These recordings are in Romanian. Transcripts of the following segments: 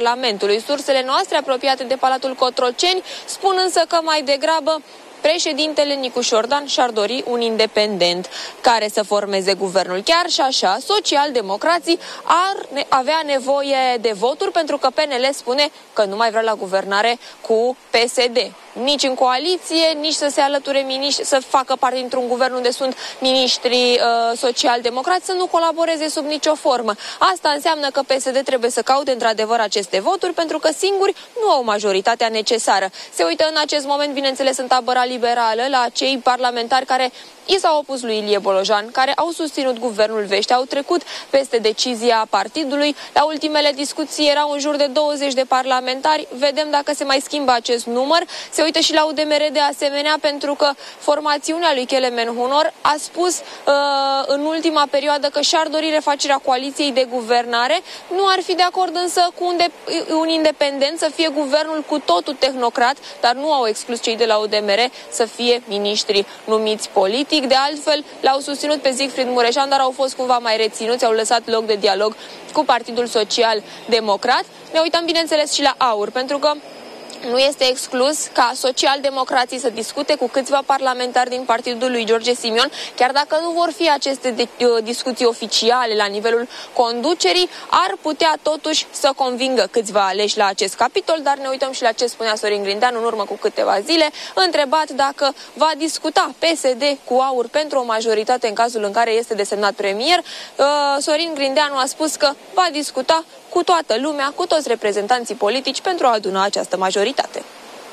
Parlamentului. Sursele noastre apropiate de Palatul Cotroceni spun însă că mai degrabă președintele Nicu Șordan și-ar dori un independent care să formeze guvernul. Chiar și așa, socialdemocrații ar avea nevoie de voturi pentru că PNL spune că nu mai vrea la guvernare cu PSD. Nici în coaliție, nici să se alăture miniștri, să facă parte dintr-un guvern unde sunt miniștri social-democrați, să nu colaboreze sub nicio formă. Asta înseamnă că PSD trebuie să caute într-adevăr aceste voturi pentru că singuri nu au majoritatea necesară. Se uită în acest moment, bineînțeles, în tabăra liberală la cei parlamentari care i s-au opus lui Ilie Bolojan, care au susținut guvernul Veștea, au trecut peste decizia partidului. La ultimele discuții erau în jur de 20 de parlamentari. Vedem dacă se mai schimbă acest număr. Se uită și la UDMR de asemenea, pentru că formațiunea lui Kelemen Hunor a spus în ultima perioadă că și-ar dori refacerea coaliției de guvernare. Nu ar fi de acord însă cu un independent să fie guvernul cu totul tehnocrat, dar nu au exclus cei de la UDMR să fie miniștri numiți politic. De altfel, l-au susținut pe Siegfried Mureșan, dar au fost cumva mai reținuți, au lăsat loc de dialog cu Partidul Social Democrat. Ne uităm, bineînțeles, și la AUR, pentru că nu este exclus ca socialdemocrații să discute cu câțiva parlamentari din partidul lui George Simion, chiar dacă nu vor fi aceste discuții oficiale la nivelul conducerii, ar putea totuși să convingă câțiva aleși la acest capitol, dar ne uităm și la ce spunea Sorin Grindeanu în urmă cu câteva zile, întrebat dacă va discuta PSD cu AUR pentru o majoritate în cazul în care este desemnat premier. Sorin Grindeanu a spus că va discuta cu toată lumea, cu toți reprezentanții politici pentru a aduna această majoritate.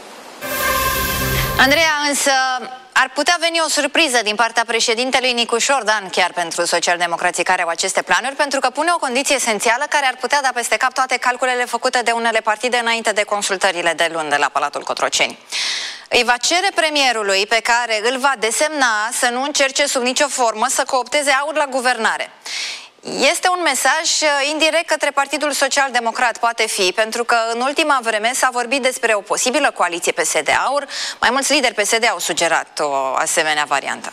Andreea, însă ar putea veni o surpriză din partea președintelui Nicu Șordan, chiar pentru socialdemocrații care au aceste planuri, pentru că pune o condiție esențială care ar putea da peste cap toate calculele făcute de unele partide înainte de consultările de luni de la Palatul Cotroceni. Îi va cere premierului pe care îl va desemna să nu încerce sub nicio formă să coopteze AUR la guvernare. Este un mesaj indirect către Partidul Social Democrat, poate fi, pentru că în ultima vreme s-a vorbit despre o posibilă coaliție PSD-AUR. Mai mulți lideri PSD au sugerat o asemenea variantă.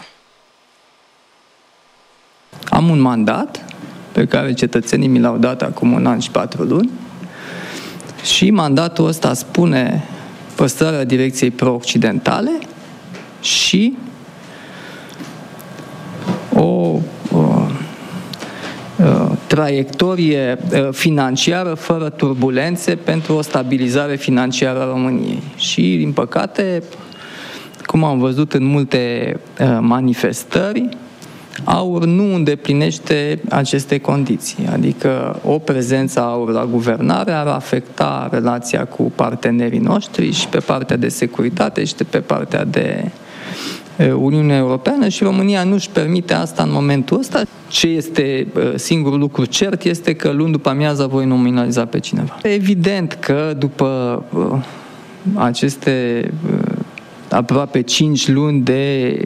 Am un mandat pe care cetățenii mi l-au dat acum 1 an și 4 luni și mandatul ăsta spune păstrarea direcției pro-occidentale și o traiectorie financiară fără turbulențe pentru o stabilizare financiară a României. Și, din păcate, cum am văzut în multe manifestări, AUR nu îndeplinește aceste condiții. Adică o prezență a AUR la guvernare ar afecta relația cu partenerii noștri și pe partea de securitate și pe partea de Uniunea Europeană și România nu își permite asta în momentul ăsta. Ce este singurul lucru cert este că luni după amiază voi nominaliza pe cineva. Evident că după aceste aproape 5 luni de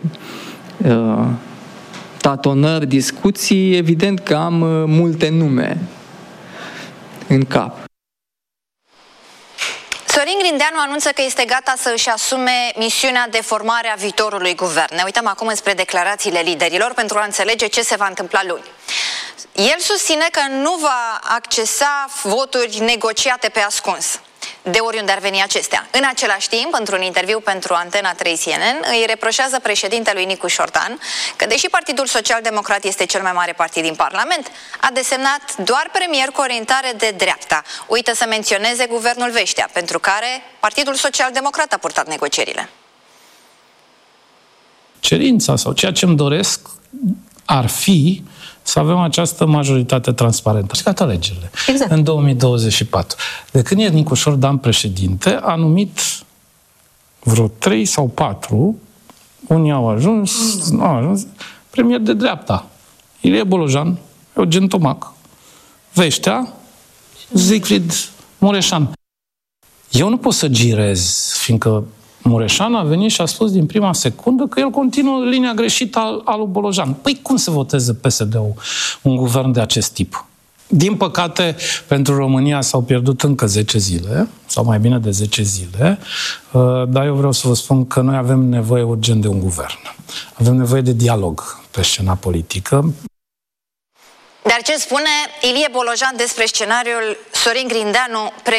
tatonări, discuții, evident că am multe nume în cap. Sorin Grindeanu anunță că este gata să își asume misiunea de formare a viitorului guvern. Ne uităm acum spre declarațiile liderilor pentru a înțelege ce se va întâmpla luni. El susține că nu va accesa voturi negociate pe ascuns, de oriunde ar veni acestea. În același timp, într-un interviu pentru Antena 3 CNN, îi reproșează președintelui Nicu Șordan că, deși Partidul Social Democrat este cel mai mare partid din Parlament, a desemnat doar premier cu orientare de dreapta. Uită să menționeze guvernul Veștea, pentru care Partidul Social Democrat a purtat negocierile. Cerința sau ceea ce îmi doresc ar fi să avem această majoritate transparentă. Și gata alegerile. Exact. În 2024. De când e Nicu Șordan președinte, a numit vreo 3 sau 4, unii au ajuns, nu au ajuns, premier de dreapta. Ilie Bolojan, Eugen Tomac, Veștea, Siegfried Mureșan. Eu nu pot să girez, fiindcă Mureșan a venit și a spus din prima secundă că el continuă linia greșită al lui Bolojan. Păi cum se voteze PSD-ul un guvern de acest tip? Din păcate, pentru România s-au pierdut încă 10 zile, sau mai bine de 10 zile, dar eu vreau să vă spun că noi avem nevoie urgent de un guvern. Avem nevoie de dialog pe scena politică. Dar ce spune Ilie Bolojan despre scenariul Sorin Grindeanu,